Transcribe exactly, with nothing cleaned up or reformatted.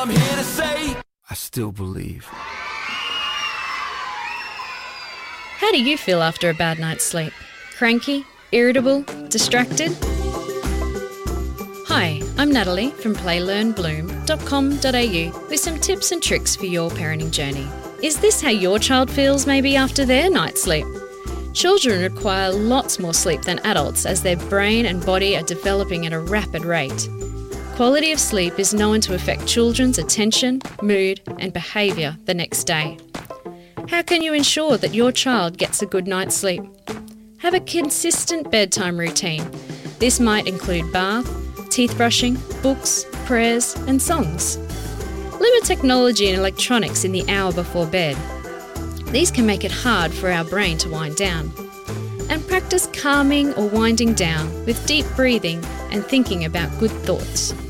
I'm here to say, I still believe. How do you feel after a bad night's sleep? Cranky? Irritable? Distracted? Hi, I'm Natalie from play learn bloom dot com dot a u with some tips and tricks for your parenting journey. Is this how your child feels maybe after their night's sleep? Children require lots more sleep than adults as their brain and body are developing at a rapid rate. Quality of sleep is known to affect children's attention, mood and behaviour the next day. How can you ensure that your child gets a good night's sleep? Have a consistent bedtime routine. This might include bath, teeth brushing, books, prayers and songs. Limit technology and electronics in the hour before bed. These can make it hard for our brain to wind down. And practice calming or winding down with deep breathing and thinking about good thoughts.